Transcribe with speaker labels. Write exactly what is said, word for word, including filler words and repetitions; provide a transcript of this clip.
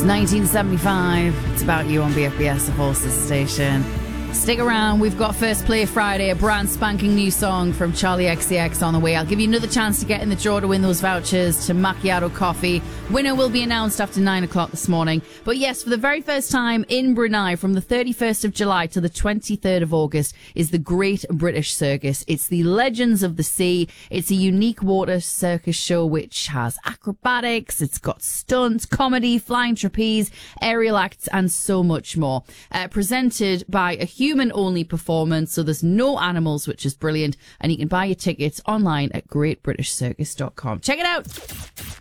Speaker 1: nineteen seventy-five. It's about you on B F B S, the Forces station. Stick around. We've got First Play Friday, a brand spanking new song from Charlie X C X on the way. I'll give you another chance to get in the draw to win those vouchers to Macchiato Coffee. Winner will be announced after nine o'clock this morning. But yes, for the very first time in Brunei, from the thirty-first of July to the twenty-third of August, is the Great British Circus. It's the Legends of the Sea. It's a unique water circus show which has acrobatics, it's got stunts, comedy, flying trapeze, aerial acts, and so much more. Uh, presented by a human-only performance, so there's no animals, which is brilliant, and you can buy your tickets online at great british circus dot com. Check it out!